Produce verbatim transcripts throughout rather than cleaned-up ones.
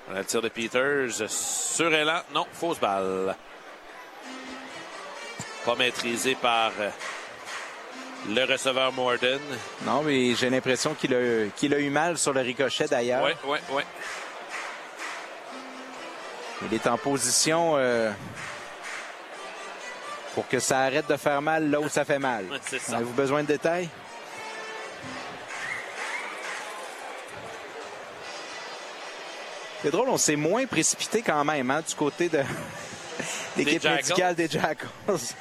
Le tir de Peters sur élan. Non, fausse balle. Pas maîtrisé par le receveur Morden. Non, mais j'ai l'impression qu'il a, qu'il a eu mal sur le ricochet d'ailleurs. Oui, oui, oui. Il est en position euh, pour que ça arrête de faire mal là où ça fait mal. C'est ça. Avez-vous besoin de détails? C'est drôle, on s'est moins précipité quand même hein, du côté de l'équipe médicale des Jackals.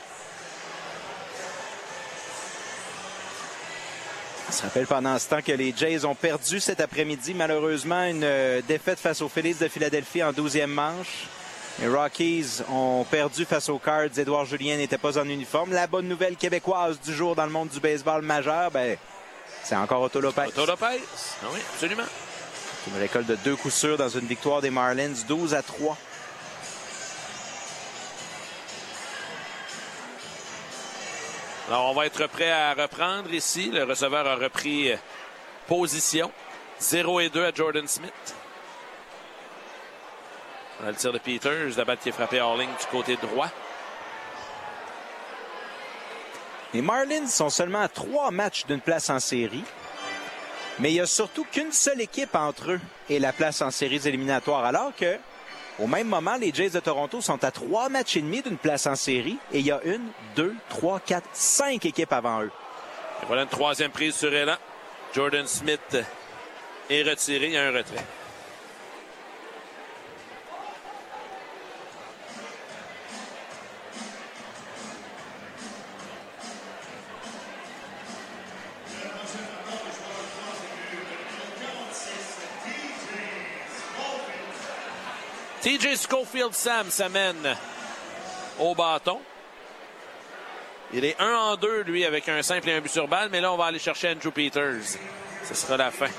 On se rappelle pendant ce temps que les Jays ont perdu cet après-midi, malheureusement, une euh, défaite face aux Phillies de Philadelphie en douzième manche. Les Rockies ont perdu face aux Cards. Édouard Julien n'était pas en uniforme. La bonne nouvelle québécoise du jour dans le monde du baseball majeur, ben, c'est encore Otto Lopez. Otto Lopez, ah oui, absolument. Une récolte de deux coups sûrs dans une victoire des Marlins, douze à trois. Alors, on va être prêt à reprendre ici. Le receveur a repris position. zéro et deux à Jordan Smith. On a le tir de Peters. La balle qui est frappée hors ligne du côté droit. Les Marlins sont seulement à trois matchs d'une place en série. Mais il n'y a surtout qu'une seule équipe entre eux et la place en séries éliminatoires. Alors que, au même moment, les Jays de Toronto sont à trois matchs et demi d'une place en série. Et il y a une, deux, trois, quatre, cinq équipes avant eux. Et voilà une troisième prise sur élan. Jordan Smith est retiré. Il y a un retrait. T J Schofield Sam s'amène au bâton. Il est un en deux, lui, avec un simple et un but sur balle. Mais là, on va aller chercher Andrew Peters. Ce sera la fin.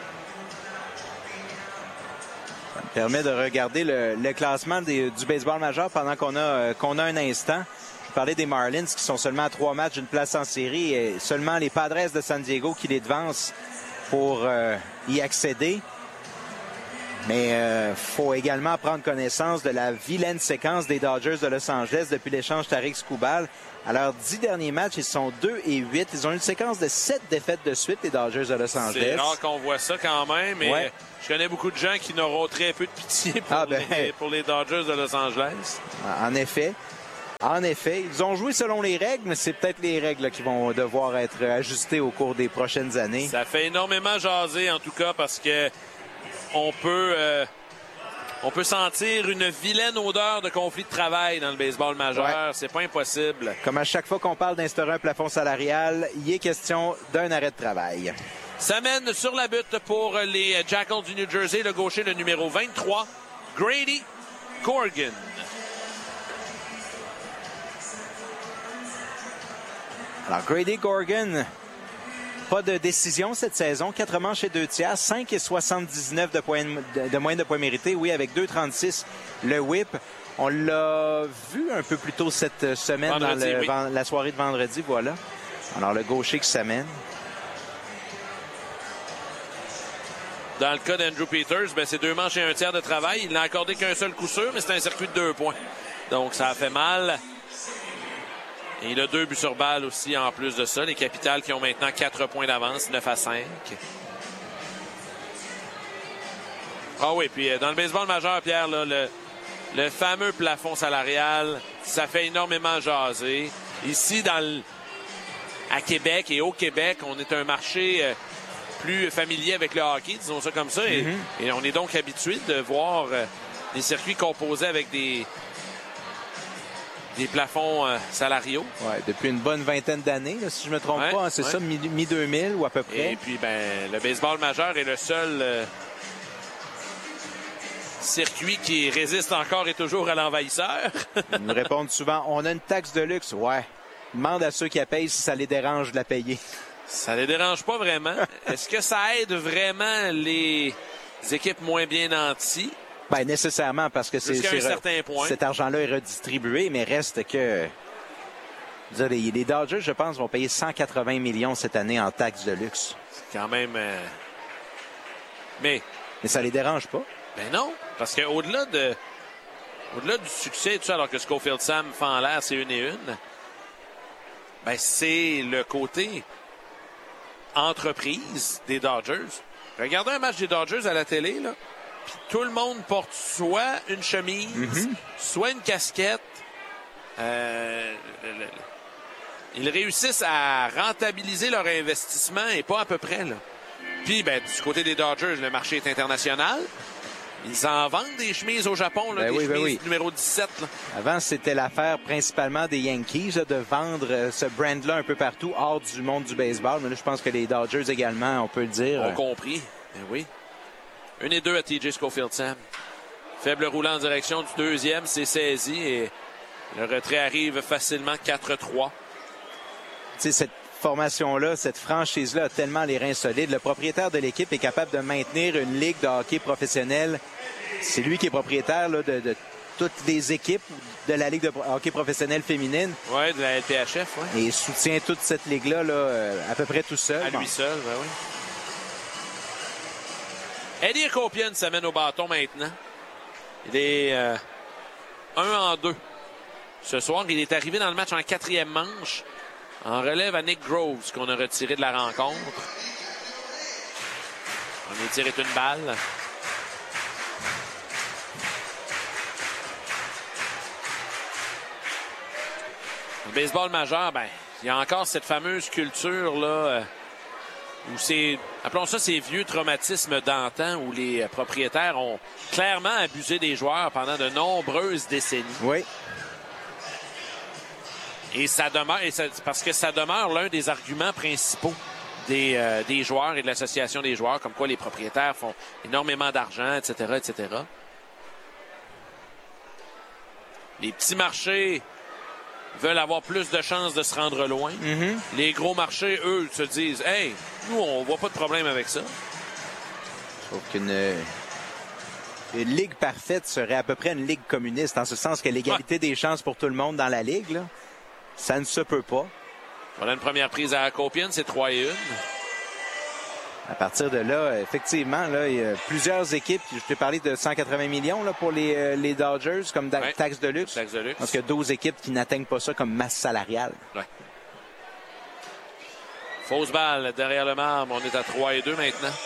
Ça me permet de regarder le, le classement des, du baseball majeur pendant qu'on a, euh, qu'on a un instant. Je parlais des Marlins qui sont seulement à trois matchs d'une place en série. Et seulement les Padres de San Diego qui les devancent pour euh, y accéder. Mais il euh, faut également prendre connaissance de la vilaine séquence des Dodgers de Los Angeles depuis l'échange Tarik-Skubal. À leurs dix derniers matchs, ils sont deux et huit. Ils ont une séquence de sept défaites de suite, les Dodgers de Los Angeles. C'est rare qu'on voit ça quand même, mais ouais. Je connais beaucoup de gens qui n'auront très peu de pitié pour, ah ben, les, pour les Dodgers de Los Angeles. En effet. En effet, ils ont joué selon les règles, mais c'est peut-être les règles là, qui vont devoir être ajustées au cours des prochaines années. Ça fait énormément jaser, en tout cas, parce que on peut, euh, on peut sentir une vilaine odeur de conflit de travail dans le baseball majeur. Ouais. C'est pas impossible. Comme à chaque fois qu'on parle d'instaurer un plafond salarial, il est question d'un arrêt de travail. Ça mène sur la butte pour les Jackals du New Jersey, le gaucher, le numéro vingt-trois, Grady Corgan. Alors, Grady Corgan, pas de décision cette saison. Quatre manches et deux tiers, cinq et soixante-dix-neuf de, points, de, de moyenne de points mérités. Oui, avec deux trente-six le whip. On l'a vu un peu plus tôt cette semaine vendredi, dans le, oui. la soirée de vendredi. Voilà. Alors, le gaucher qui s'amène. Dans le cas d'Andrew Peters, ben, c'est deux manches et un tiers de travail. Il n'a accordé qu'un seul coup sûr, mais c'est un circuit de deux points. Donc, ça a fait mal. Et il a deux buts sur balle aussi en plus de ça. Les Capitals qui ont maintenant quatre points d'avance, neuf à cinq. Ah oui, puis dans le baseball majeur, Pierre, là, le, le fameux plafond salarial, ça fait énormément jaser. Ici, dans le, à Québec et au Québec, on est un marché euh, plus familier avec le hockey, disons ça comme ça. Et, mm-hmm. et on est donc habitué de voir euh, des circuits composés avec des... des plafonds euh, salariaux. Ouais, depuis une bonne vingtaine d'années, là, si je ne me trompe ouais, pas. Hein, c'est ouais. ça, mi deux mille ou à peu près. Et puis, ben, le baseball majeur est le seul euh, circuit qui résiste encore et toujours à l'envahisseur. Ils me répondent souvent, on a une taxe de luxe. Ouais. Demande à ceux qui la payent si ça les dérange de la payer. Ça les dérange pas vraiment. Est-ce que ça aide vraiment les équipes moins bien nanties? Ben, nécessairement, parce que c'est, c'est certain point. Cet argent-là est redistribué, mais reste que... Dire, les, les Dodgers, je pense, vont payer cent quatre-vingts millions cette année en taxes de luxe. C'est quand même... Euh... Mais... Mais ça les dérange pas? Ben non, parce qu'au-delà de au-delà du succès, tout ça, alors que Schofield Sam fait en l'air, c'est une et une, ben c'est le côté entreprise des Dodgers. Regardez un match des Dodgers à la télé, là, puis tout le monde porte soit une chemise, mm-hmm. soit une casquette. Euh, le, le, le, ils réussissent à rentabiliser leur investissement et pas à peu près, là. Puis, ben, du côté des Dodgers, le marché est international. Ils en vendent des chemises au Japon, là, ben des oui, chemises ben oui. numéro dix-sept. Là. Avant, c'était l'affaire principalement des Yankees là, de vendre euh, ce brand-là un peu partout hors du monde du baseball. Mais là, je pense que les Dodgers également, on peut le dire. Ont compris. Ben oui. Une et deux à T J Schofield Sam. Faible roulant en direction du deuxième, c'est saisi et le retrait arrive facilement quatre trois. Tu sais, cette formation-là, cette franchise-là a tellement les reins solides. Le propriétaire de l'équipe est capable de maintenir une ligue de hockey professionnelle. C'est lui qui est propriétaire là, de, de toutes les équipes de la ligue de hockey professionnelle féminine. Oui, de la L P H F, oui. Et il soutient toute cette ligue-là là, à peu près tout seul. À bon. lui seul, ben oui. Eddie Acopian s'amène au bâton maintenant. Il est euh, un en deux. Ce soir, il est arrivé dans le match en quatrième manche. En relève à Nick Groves, qu'on a retiré de la rencontre. On est tiré une balle. Le baseball majeur, ben, il y a encore cette fameuse culture là euh, où c'est, appelons ça ces vieux traumatismes d'antan où les propriétaires ont clairement abusé des joueurs pendant de nombreuses décennies. Oui. Et ça demeure, et ça, parce que ça demeure l'un des arguments principaux des, euh, des joueurs et de l'association des joueurs, comme quoi les propriétaires font énormément d'argent, et cetera, et cetera. Les petits marchés veulent avoir plus de chances de se rendre loin. Mm-hmm. Les gros marchés, eux, se disent « Hey, nous, on voit pas de problème avec ça. » Sauf qu'une une ligue parfaite serait à peu près une ligue communiste, en ce sens que l'égalité ouais. des chances pour tout le monde dans la ligue, là, ça ne se peut pas. Voilà une première prise à Acopian, c'est trois et un. À partir de là, effectivement, là, il y a plusieurs équipes. Je t'ai parlé de cent quatre-vingts millions là, pour les, les Dodgers comme da- ouais. taxe de luxe. Taxe de luxe. Parce qu'il y a douze équipes qui n'atteignent pas ça comme masse salariale. Ouais. Fausse balle derrière le marbre. On est à trois et deux maintenant.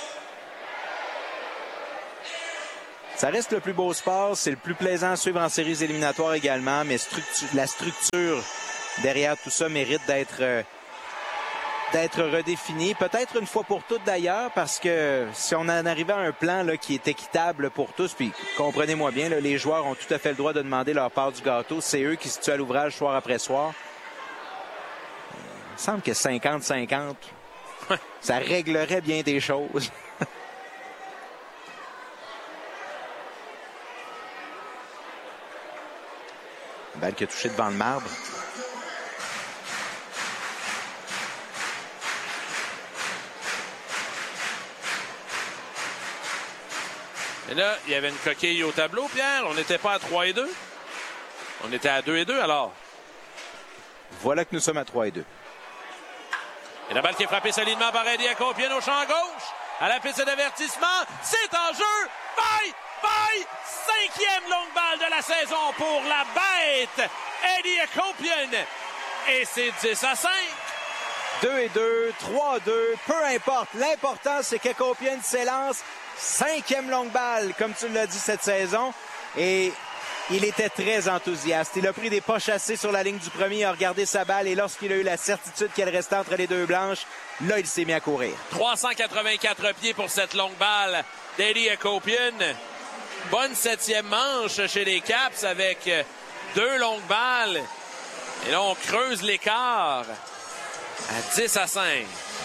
Ça reste le plus beau sport. C'est le plus plaisant à suivre en séries éliminatoires également. Mais structure, la structure derrière tout ça mérite d'être... Euh, d'être redéfini, peut-être une fois pour toutes d'ailleurs, parce que si on en arrivait à un plan là, qui est équitable pour tous, puis comprenez-moi bien, là, les joueurs ont tout à fait le droit de demander leur part du gâteau, c'est eux qui se tuent à l'ouvrage soir après soir. Il me semble que cinquante cinquante, ça réglerait bien des choses. Balle qui a touché devant le marbre. Et là, il y avait une coquille au tableau, Pierre. On n'était pas à trois et deux. On était à deux et deux, alors. Voilà que nous sommes à trois et deux. Et la balle qui est frappée solidement par Eddie Acopian au champ gauche. À la piste d'avertissement. C'est en jeu. Bye! Bye! Cinquième longue balle de la saison pour la bête. Eddie Acopian. Et c'est dix à cinq. deux et deux, trois à deux, peu importe. L'important, c'est qu'Acopian s'élance. Cinquième longue balle, comme tu l'as dit cette saison. Et il était très enthousiaste. Il a pris des pas chassés sur la ligne du premier, il a regardé sa balle et lorsqu'il a eu la certitude qu'elle restait entre les deux blanches, là, il s'est mis à courir. trois cent quatre-vingt-quatre pieds pour cette longue balle d'Eddie Acopian. Bonne septième manche chez les Caps avec deux longues balles. Et là, on creuse l'écart à dix à cinq.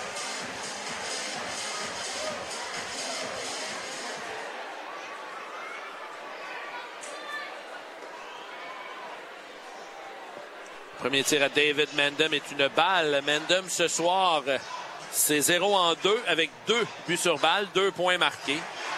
Premier tir à David Mendham est une balle. Mendham, ce soir, c'est zéro en deux avec deux buts sur balle, deux points marqués.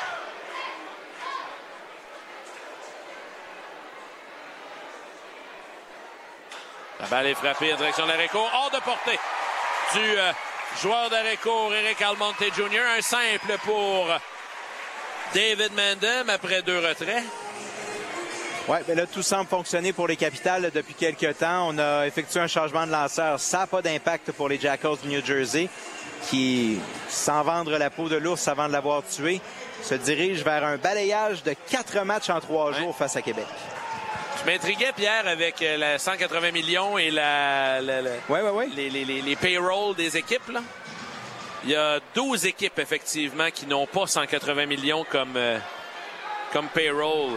La balle est frappée en direction d'Areco. Hors de portée du euh, joueur d'Areco, Eric Almonte junior Un simple pour David Mandem après deux retraits. Oui, mais là, tout semble fonctionner pour les Capitals là, depuis quelques temps. On a effectué un changement de lanceur. Ça n'a pas d'impact pour les Jackals du New Jersey qui, sans vendre la peau de l'ours avant de l'avoir tué, se dirigent vers un balayage de quatre matchs en trois ouais. jours face à Québec. Je m'intriguais, Pierre, avec la cent quatre-vingts millions et la, la, la ouais, ouais, ouais. Les, les, les, les payrolls des équipes. Là. Il y a douze équipes, effectivement, qui n'ont pas cent quatre-vingts millions comme, euh, comme payroll.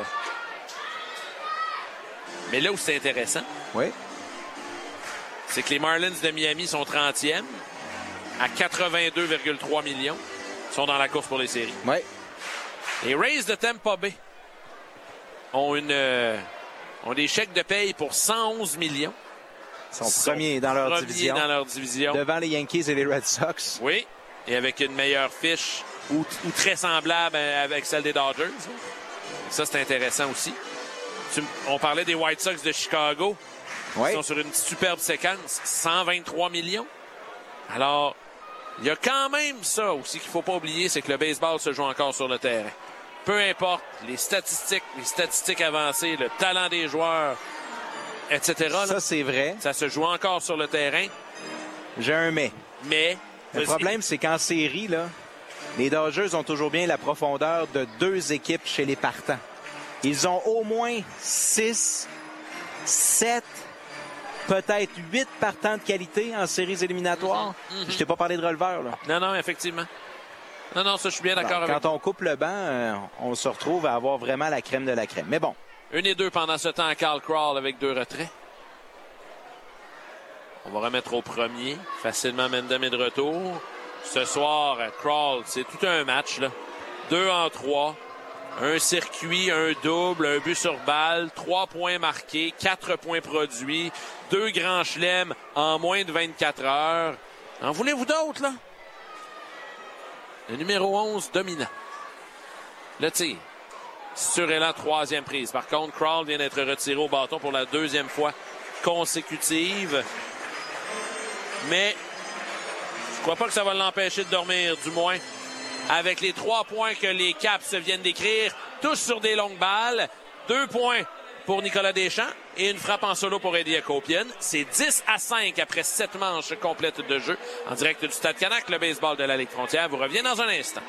Mais là où c'est intéressant, oui. c'est que les Marlins de Miami sont trentième à quatre-vingt-deux virgule trois millions. Ils sont dans la course pour les séries. Oui. Les Rays de Tampa Bay ont, une, euh, ont des chèques de paye pour cent onze millions. Ils sont, sont premiers, dans leur, premiers division, dans leur division. Devant les Yankees et les Red Sox. Oui. Et avec une meilleure fiche ou, ou très semblable avec celle des Dodgers. Ça, c'est intéressant aussi. Tu, on parlait des White Sox de Chicago. Oui. Ils sont sur une superbe séquence. cent vingt-trois millions. Alors, il y a quand même ça aussi qu'il ne faut pas oublier, c'est que le baseball se joue encore sur le terrain. Peu importe les statistiques, les statistiques avancées, le talent des joueurs, et cetera. Ça, c'est vrai. Ça se joue encore sur le terrain. J'ai un mais. Mais... Le problème, c'est qu'en série, là, les Dodgers ont toujours bien la profondeur de deux équipes chez les partants. Ils ont au moins six, sept, peut-être huit partants de qualité en séries éliminatoires. Mm-hmm. Je t'ai pas parlé de releveurs, là. Non, non, effectivement. Non, non, ça, je suis bien d'accord avec. Quand on coupe le banc, euh, on se retrouve à avoir vraiment la crème de la crème. Mais bon. Une et deux pendant ce temps à Carl Crawl avec deux retraits. On va remettre au premier. Facilement, Mandem est de retour. Ce soir, Crawl, c'est tout un match, là. Deux en trois. Un circuit, un double, un but sur balle, trois points marqués, quatre points produits, deux grands chelems en moins de vingt-quatre heures. En voulez-vous d'autres, là? Le numéro onze dominant. Le tir. Sur élan, troisième prise. Par contre, Crawl vient d'être retiré au bâton pour la deuxième fois consécutive. Mais je crois pas que ça va l'empêcher de dormir, du moins. Avec les trois points que les Caps viennent d'écrire, tous sur des longues balles. Deux points pour Nicolas Deschamps et une frappe en solo pour Eddie Acopian. C'est dix à cinq après sept manches complètes de jeu. En direct du Stade Canac, le baseball de la Ligue Frontière vous revient dans un instant.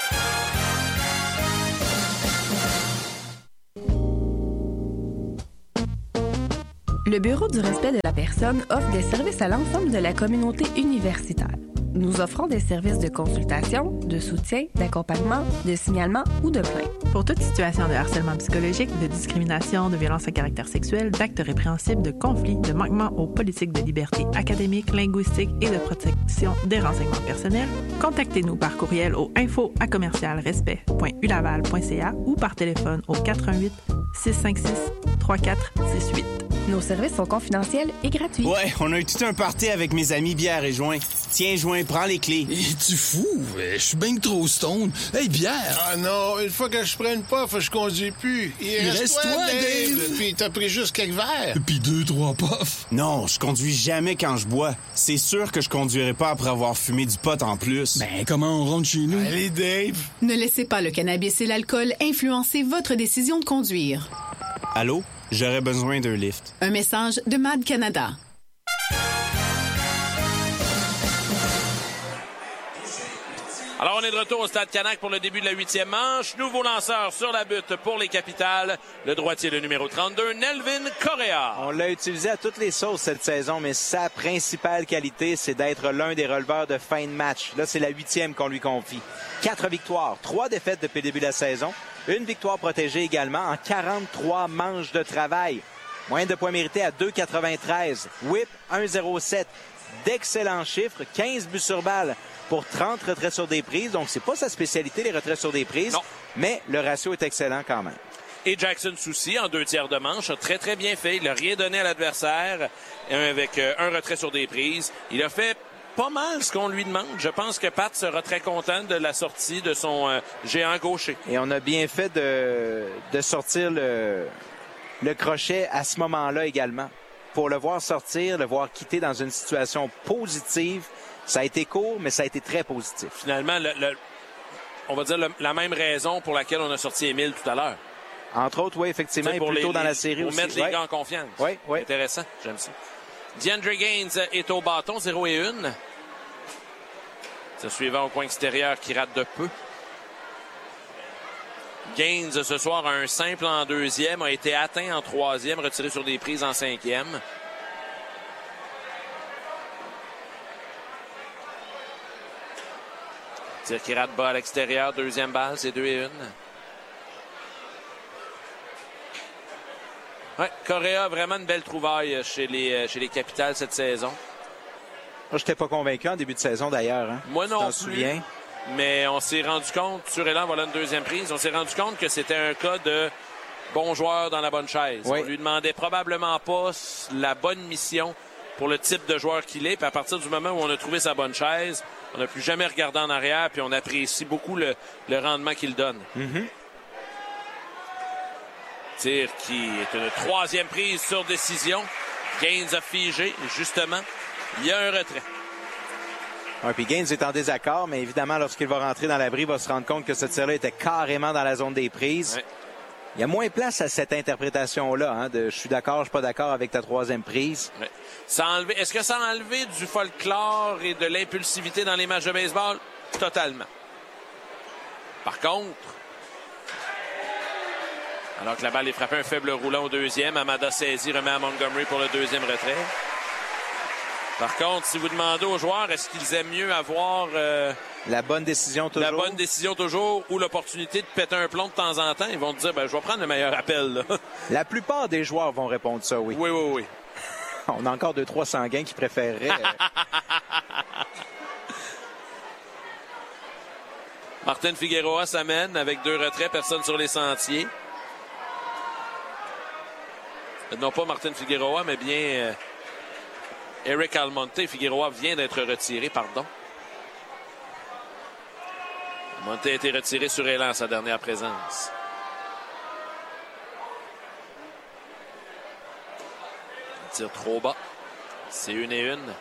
Le Bureau du respect de la personne offre des services à l'ensemble de la communauté universitaire. Nous offrons des services de consultation, de soutien, d'accompagnement, de signalement ou de plainte. Pour toute situation de harcèlement psychologique, de discrimination, de violence à caractère sexuel, d'actes répréhensibles, de conflits, de manquements aux politiques de liberté académique, linguistique et de protection des renseignements personnels, contactez-nous par courriel au info à commercial respect point u laval point c a ou par téléphone au quatre un huit, six cinq six, trois quatre six huit. Nos services sont confidentiels et gratuits. Ouais, on a eu tout un party avec mes amis bière et joint. Tiens, joint, prends les clés. Es-tu fou? Je suis bien trop stone. Hey, bière! Ah non, une fois que je prends une puff, je conduis plus. Il, Il reste, reste toi, toi, Dave! Dave. Puis t'as pris juste quelques verres. Puis deux, trois puffs. Non, je conduis jamais quand je bois. C'est sûr que je conduirai pas après avoir fumé du pot en plus. Ben, comment on rentre chez nous? Allez, Dave! Ne laissez pas le cannabis et l'alcool influencer votre décision de conduire. Allô? J'aurais besoin d'un lift. Un message de Mad Canada. Alors, on est de retour au Stade Canac pour le début de la huitième manche. Nouveau lanceur sur la butte pour les Capitals. Le droitier, le numéro trente-deux, Nelvin Correa. On l'a utilisé à toutes les sauces cette saison, mais sa principale qualité, c'est d'être l'un des releveurs de fin de match. Là, c'est la huitième qu'on lui confie. Quatre victoires, trois défaites depuis le début de la saison. Une victoire protégée également en quarante-trois manches de travail. Moyenne de points mérités à deux virgule quatre-vingt-treize. Whip un virgule zéro sept. D'excellents chiffres. quinze buts sur balle pour trente retraits sur des prises. Donc, c'est pas sa spécialité, les retraits sur des prises. Non. Mais le ratio est excellent quand même. Et Jackson Soucy, en deux tiers de manche, a très, très bien fait. Il n'a rien donné à l'adversaire avec un retrait sur des prises. Il a fait pas mal ce qu'on lui demande. Je pense que Pat sera très content de la sortie de son euh, géant gaucher. Et on a bien fait de, de sortir le, le crochet à ce moment-là également. Pour le voir sortir, le voir quitter dans une situation positive, ça a été court, mais ça a été très positif. Finalement, le, le, on va dire, le, la même raison pour laquelle on a sorti Émile tout à l'heure. Entre autres, oui, effectivement, et plus les, tôt dans les, la série pour aussi. Pour mettre les ouais. gars en confiance. Oui, oui. Intéressant, j'aime ça. DeAndre Gaines est au bâton, zéro et un. C'est le suivant au coin extérieur qui rate de peu. Gaines, ce soir, a un simple en deuxième, a été atteint en troisième, retiré sur des prises en cinquième. Tir qui rate bas à l'extérieur, deuxième balle, c'est deux et un. Ouais, Correa, vraiment une belle trouvaille chez les, chez les Capitals cette saison. Moi, je n'étais pas convaincu en début de saison, d'ailleurs. Hein. Moi non tu t'en plus. souviens? Mais on s'est rendu compte, sur Élan, voilà une deuxième prise, on s'est rendu compte que c'était un cas de bon joueur dans la bonne chaise. Oui. On lui demandait probablement pas la bonne mission pour le type de joueur qu'il est. Puis à partir du moment où on a trouvé sa bonne chaise, on n'a plus jamais regardé en arrière, puis on apprécie beaucoup le, le rendement qu'il donne. Mm-hmm. Tir qui est une troisième prise sur décision. Gaines a figé, justement. Il y a un retrait. Ouais, puis Gaines est en désaccord, mais évidemment, lorsqu'il va rentrer dans l'abri, il va se rendre compte que ce tir-là était carrément dans la zone des prises. Ouais. Il y a moins place à cette interprétation-là, hein, de je suis d'accord, je suis pas d'accord avec ta troisième prise. Ouais. Ça a enlevé, est-ce que ça a enlevé du folklore et de l'impulsivité dans les matchs de baseball? Totalement. Par contre, alors que la balle est frappée un faible roulant au deuxième, Amada saisit, remet à Montgomery pour le deuxième retrait. Par contre, si vous demandez aux joueurs, est-ce qu'ils aiment mieux avoir euh, la bonne décision toujours? La bonne décision toujours ou l'opportunité de péter un plomb de temps en temps, ils vont te dire, ben, je vais prendre le meilleur appel. Là. La plupart des joueurs vont répondre ça, oui. Oui, oui, oui. On a encore deux, trois sanguins qui préféreraient. Euh... Martin Figueroa s'amène avec deux retraits, personne sur les sentiers. Non pas Martin Figueroa, mais bien euh, Eric Almonte. Figueroa vient d'être retiré, pardon. Almonte a été retiré sur Élan, sa dernière présence. Un tir trop bas. C'est une et une.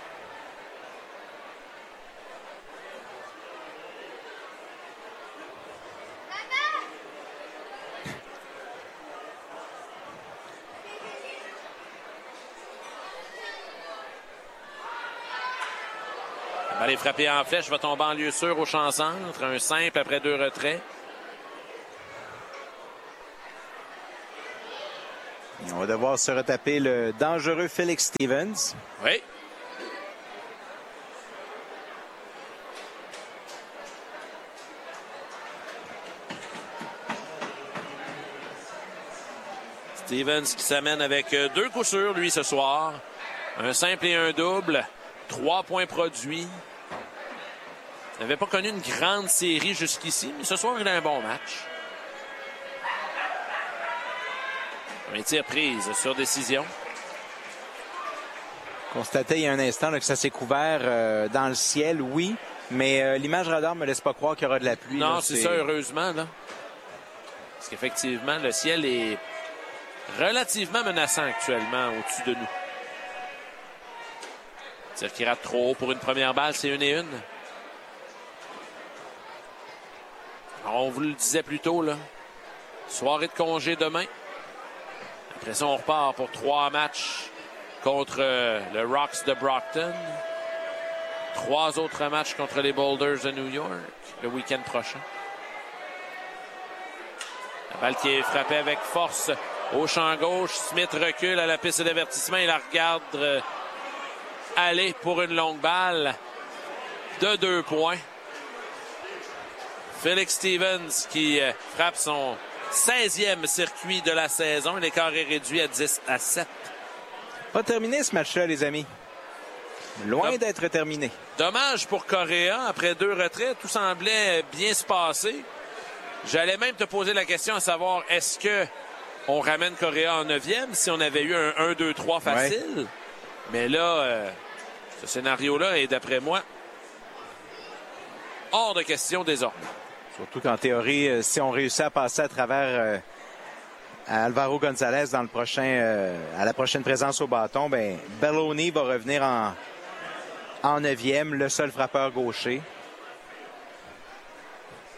La balle est frappée en flèche, va tomber en lieu sûr au champ centre. Un simple après deux retraits. Et on va devoir se retaper le dangereux Felix Stevens. Oui. Stevens qui s'amène avec deux coups sûrs, lui, ce soir. Un simple et un double. Trois points produits. Il n'avait pas connu une grande série jusqu'ici, mais ce soir, il a un bon match. Un tir prise sur décision. Constaté il y a un instant là, que ça s'est couvert euh, dans le ciel, oui, mais euh, l'image radar me laisse pas croire qu'il y aura de la pluie. Non, là, c'est ça, heureusement. Là. Parce qu'effectivement, le ciel est relativement menaçant actuellement au-dessus de nous. Tir qui rate trop haut pour une première balle, c'est une et une. Alors, on vous le disait plus tôt, là. Soirée de congé demain. Après ça, on repart pour trois matchs contre euh, le Rocks de Brockton. Trois autres matchs contre les Boulders de New York le week-end prochain. La balle qui est frappée avec force au champ gauche. Smith recule à la piste d'avertissement. Il la regarde euh, aller pour une longue balle de deux points. Felix Stevens qui euh, frappe son seizième circuit de la saison. L'écart est réduit à dix à sept. Pas terminé ce match-là, les amis. Loin Dom- d'être terminé. Dommage pour Correa. Après deux retraits, tout semblait bien se passer. J'allais même te poser la question à savoir, est-ce que on ramène Correa en neuvième si on avait eu un un deux trois facile? Ouais. Mais là, euh, ce scénario-là est, d'après moi, hors de question désormais. Surtout qu'en théorie, si on réussit à passer à travers euh, à Alvaro Gonzalez dans le prochain, euh, à la prochaine présence au bâton, ben Belloni va revenir en en neuvième, le seul frappeur gaucher.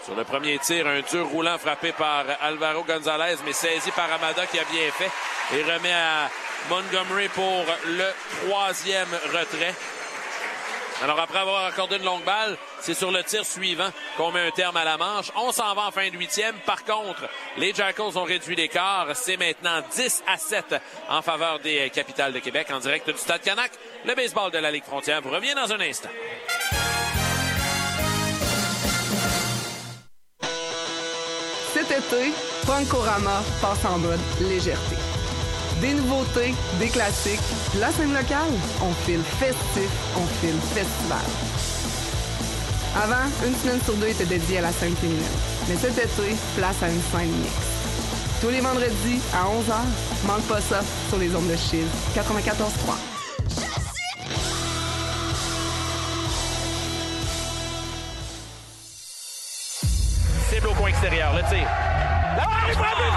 Sur le premier tir, un dur roulant frappé par Alvaro Gonzalez, mais saisi par Amada qui a bien fait et remet à Montgomery pour le troisième retrait. Alors après avoir accordé une longue balle, c'est sur le tir suivant qu'on met un terme à la manche. On s'en va en fin de huitième. Par contre, les Jackals ont réduit l'écart. C'est maintenant dix à sept en faveur des Capitales de Québec. En direct du Stade Canac, le baseball de la Ligue Frontière vous revient dans un instant. Cet été, Francorama passe en mode légèreté. Des nouveautés, des classiques, la scène locale, on file festif, on file festival. Avant, une semaine sur deux était dédiée à la scène féminine. Mais cet été, place à une scène mixte. Tous les vendredis à onze heures, manque pas ça sur les ondes de Chiz quatre-vingt-quatorze trois. Cible au coin extérieur, le tir. La marche,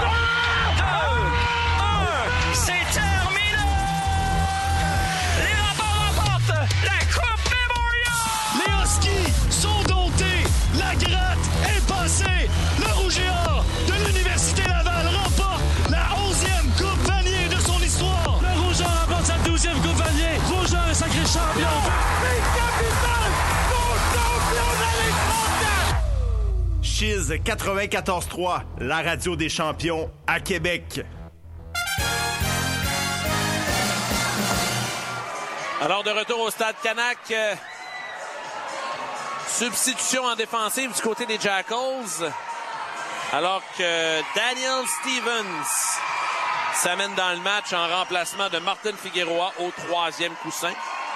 c'est terminé! Les Raptors remportent la Coupe Memorial! Les Huskies sont domptés! La gratte est passée! Le Rouge et Or de l'Université Laval remporte la onzième Coupe Vanier de son histoire! Le Rouge et Or remporte sa douzième Coupe Vanier! Rouge et Or est sacré champion! Chiz quatre-vingt-quatorze trois, la radio des champions à Québec. Alors, de retour au Stade Canac. Euh, substitution en défensive du côté des Jackals. Alors que Daniel Stevens s'amène dans le match en remplacement de Martin Figueroa au troisième coussin.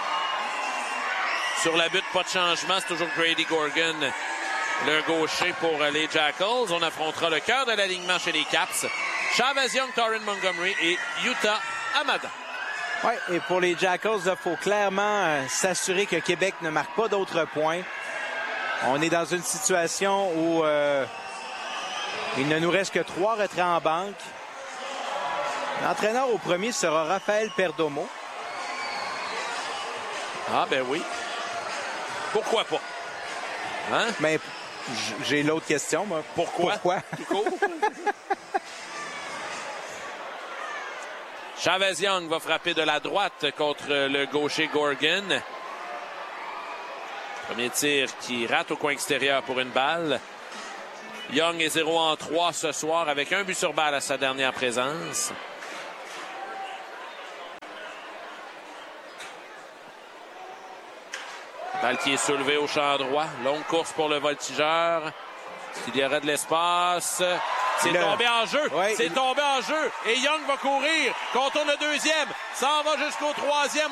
Sur la butte, pas de changement. C'est toujours Grady Gorgon, le gaucher pour les Jackals. On affrontera le cœur de l'alignement chez les Caps. Chavez Young, Torrin Montgomery et Yuta Amada. Oui, et pour les Jackals, il faut clairement euh, s'assurer que Québec ne marque pas d'autres points. On est dans une situation où euh, il ne nous reste que trois retraits en banque. L'entraîneur au premier sera Raphaël Perdomo. Ah ben oui. Pourquoi pas? Hein? Mais j'ai l'autre question, moi. Pourquoi? Pourquoi? Chavez Young va frapper de la droite contre le gaucher Gorgon. Premier tir qui rate au coin extérieur pour une balle. Young est zéro en trois ce soir avec un but sur balle à sa dernière présence. Balle qui est soulevée au champ droit. Longue course pour le voltigeur. Est-ce qu'il y aura de l'espace? C'est là. tombé en jeu. Ouais, C'est il... tombé en jeu. Et Young va courir. Contourne le deuxième. S'en va jusqu'au troisième.